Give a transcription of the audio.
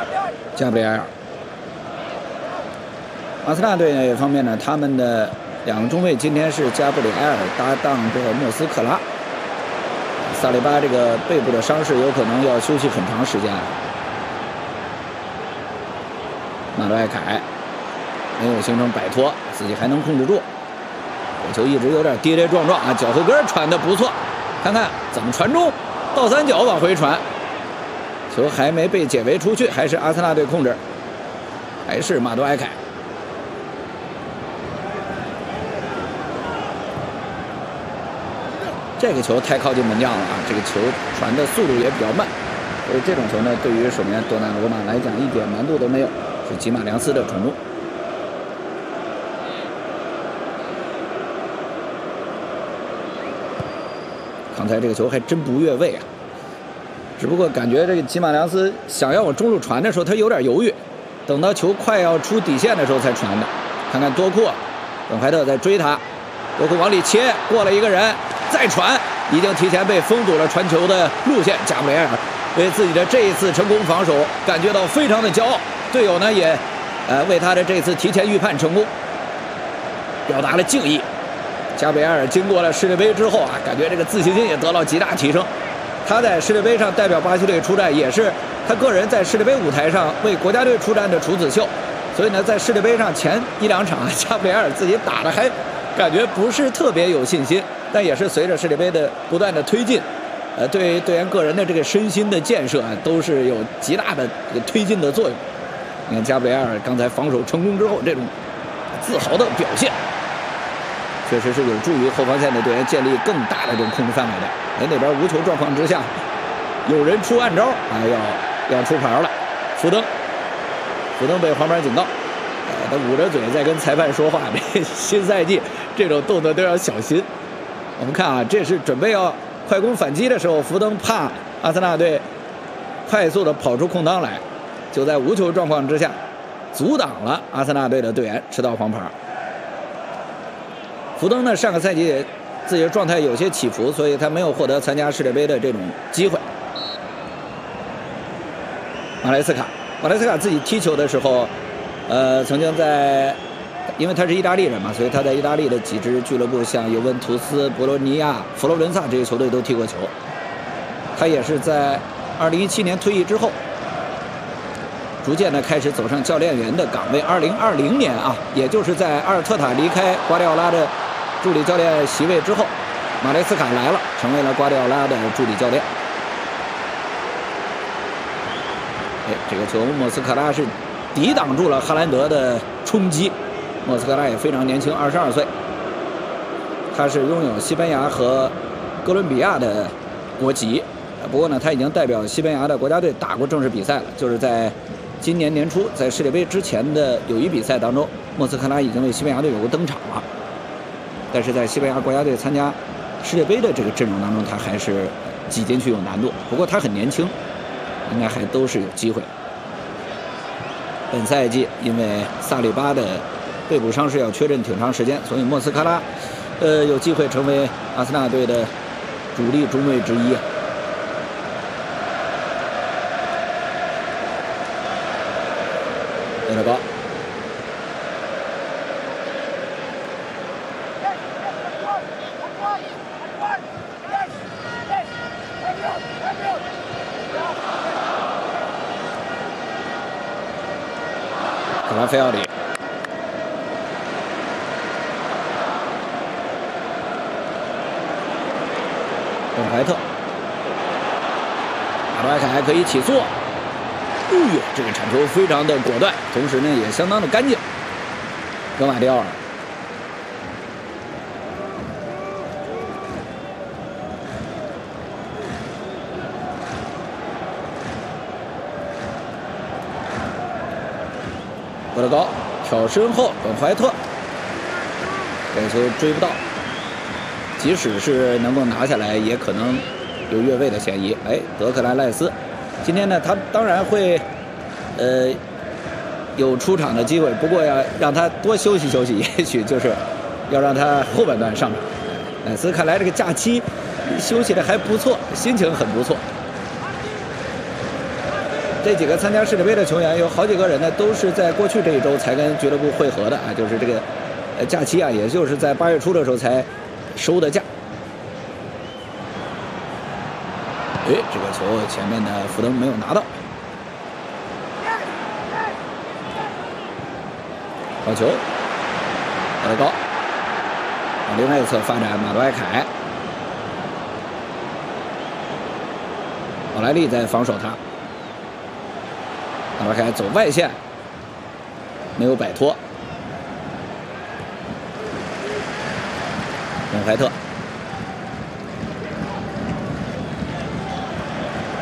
加布里埃尔。阿森纳队方面呢，他们的2个中卫今天是加布里埃尔搭档这个莫斯克拉。萨利巴这个背部的伤势有可能要休息很长时间。马洛埃凯没有形成摆脱，自己还能控制住。这球一直有点跌跌撞撞啊，脚后跟传的不错，看看怎么传中，倒三角往回传，球还没被解围出去，还是阿森纳队控制，还是马多埃凯。这个球太靠近门将了啊，这个球传的速度也比较慢，所以这种球呢，对于守门员多纳鲁马来讲一点难度都没有，是吉马良斯的传中。刚才这个球还真不越位啊，只不过感觉这个吉马良斯想要往中路传的时候，他有点犹豫，等到球快要出底线的时候才传的。看看多库，本怀特在追他，多库往里切，过了一个人，再传，已经提前被封堵了传球的路线。加布雷尔为自己的这一次成功防守感觉到非常的骄傲，队友呢也为他的这次提前预判成功表达了敬意。加布里埃尔经过了世界杯之后啊，感觉这个自信心也得到极大提升。他在世界杯上代表巴西队出战，也是他个人在世界杯舞台上为国家队出战的处子秀。所以呢，在世界杯上前1、2场，加布里埃尔自己打的还感觉不是特别有信心，但也是随着世界杯的不断的推进，对队员个人的这个身心的建设啊，都是有极大的这个推进的作用。你看加布里埃尔刚才防守成功之后，这种自豪的表现。确实是有助于后防线的队员建立更大的这种控制范围的。哎，那边无球状况之下，有人出暗招，要出牌了。福登被黄牌警告，他捂着嘴在跟裁判说话。这新赛季这种动作都要小心。我们看啊，这是准备要快攻反击的时候，福登怕阿森纳队快速的跑出空当来，就在无球状况之下阻挡了阿森纳队的队员吃到黄牌。福登呢，上个赛季自己的状态有些起伏，所以他没有获得参加世界杯的这种机会。马莱斯卡自己踢球的时候，曾经因为他是意大利人嘛，所以他在意大利的几支俱乐部，像尤文图斯、博洛尼亚、佛罗伦萨这些球队都踢过球。他也是在2017年退役之后，逐渐的开始走上教练员的岗位。2020年啊，也就是在阿尔特塔离开瓜迪奥拉的助理教练席位之后，马雷斯卡来了，成为了瓜迪奥拉的助理教练。哎，这个球莫斯科拉是抵挡住了哈兰德的冲击。莫斯科拉也非常年轻，22岁，他是拥有西班牙和哥伦比亚的国籍。不过呢，他已经代表西班牙的国家队打过正式比赛了，就是在今年年初在世界杯之前的友谊比赛当中，莫斯科拉已经为西班牙队有过登场了。但是在西班牙国家队参加世界杯的这个阵容当中，他还是挤进去有难度。不过他很年轻，应该还都是有机会。本赛季因为萨里巴的背部伤势要缺阵挺长时间，所以莫斯科拉有机会成为阿森纳队的主力中卫之一。内德高，卡拉菲奥里，本怀特，马多埃凯还可以起速。这个铲球非常的果断，同时呢也相当的干净。格马迪奥尔，博德高挑身后，本怀特，这个球追不到，即使是能够拿下来，也可能有越位的嫌疑。哎，德克兰赖斯。今天呢，他当然会，有出场的机会，不过要让他多休息休息，也许就是要让他后半段上场。赖斯看来这个假期休息的还不错，心情很不错。 这几个参加世界杯的球员，有好几个人呢，都是在过去这一周才跟俱乐部会合的啊，就是这个假期啊，也就是在8月初的时候才收的假。哎，这个球前面的福登没有拿到，好球，打得高，往另外一侧发展，马多埃凯，奥莱利在防守他，马多埃凯走外线，没有摆脱，本怀特。